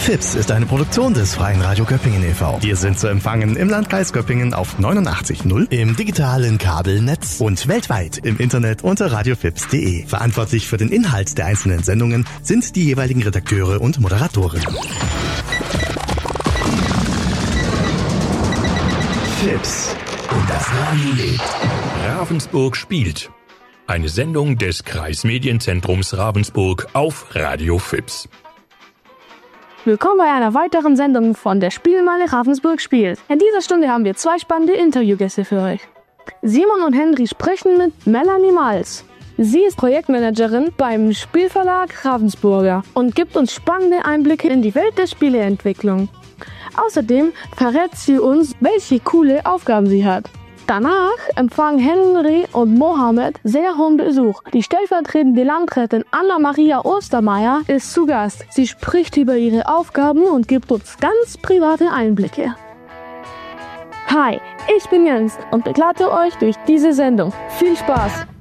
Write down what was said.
FIPS ist eine Produktion des Freien Radio Göppingen e.V. Wir sind zu empfangen im Landkreis Göppingen auf 89.0, im digitalen Kabelnetz und weltweit im Internet unter radiofips.de. Verantwortlich für den Inhalt der einzelnen Sendungen sind die jeweiligen Redakteure und Moderatoren. FIPS und das Radio lebt. Ravensburg spielt. Eine Sendung des Kreismedienzentrums Ravensburg auf Radio FIPS. Willkommen bei einer weiteren Sendung von der Spielmeile Ravensburg spielt. In dieser Stunde haben wir zwei spannende Interviewgäste für euch. Simon und Henry sprechen mit Melanie Mals. Sie ist Projektmanagerin beim Spielverlag Ravensburger und gibt uns spannende Einblicke in die Welt der Spieleentwicklung. Außerdem verrät sie uns, welche coole Aufgaben sie hat. Danach empfangen Henry und Mohammed sehr hohen Besuch. Die stellvertretende Landrätin Anna-Maria Ostermeier ist zu Gast. Sie spricht über ihre Aufgaben und gibt uns ganz private Einblicke. Hi, ich bin Jens und begleite euch durch diese Sendung. Viel Spaß!